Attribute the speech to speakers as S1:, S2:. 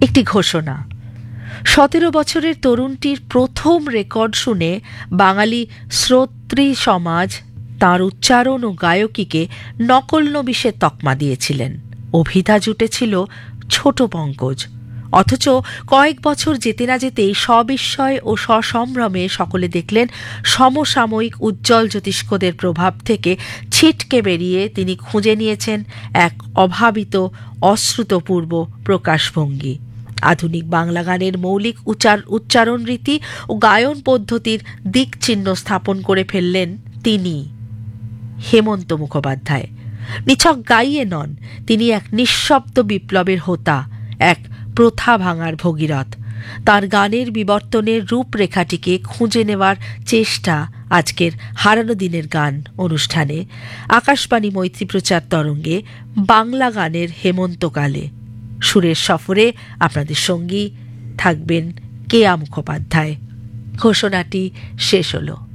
S1: একটি ঘোষণা। 17 বছরের তরুণটির প্রথম রেকর্ড শুনে বাঙালি শ্রোতৃ সমাজ তাঁর উচ্চারণ ও গায়কীকে নকলনবিশের তকমা দিয়েছিলেন। অভিধা জুটেছিল ছোট পঙ্কজ। অথচ কয়েক বছর যেতে না যেতেই সবিস্ময় ও সসম্ভ্রমে সকলে দেখলেন সমসাময়িক উজ্জ্বল জ্যোতিষ্কদের প্রভাব থেকে ছিটকে বেরিয়ে তিনি খুঁজে নিয়েছেন এক অভাবিত অশ্রুতপূর্ব প্রকাশভঙ্গি। আধুনিক বাংলা গানের মৌলিক উচ্চারণ রীতি ও গায়ন পদ্ধতির দিকচিহ্ন স্থাপন করে ফেললেন তিনি, হেমন্ত মুখোপাধ্যায়। নিছক গাইয়ে নন, তিনি এক নিঃশব্দ বিপ্লবের হোতা, এক প্রথা ভাঙার ভগীরথ। তার গানের বিবর্তনের রূপরেখাটিকে খুঁজে নেওয়ার চেষ্টা আজকের হারানো দিনের গান অনুষ্ঠানে আকাশবাণী মৈত্রী প্রচার তরঙ্গে বাংলা গানের হেমন্তকালে। সুরের সফরে আপনাদের সঙ্গী থাকবেন কেয়া মুখোপাধ্যায়। ঘোষণাটি শেষ হলো।